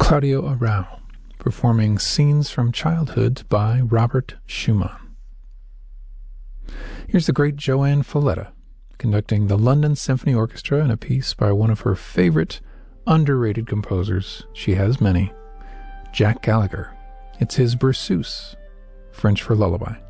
Claudio Arrau, performing Scenes from Childhood by Robert Schumann. Here's the great Joanne Falletta, conducting the London Symphony Orchestra in a piece by one of her favorite, underrated composers. She has many. Jack Gallagher. It's his Berceuse, French for lullaby.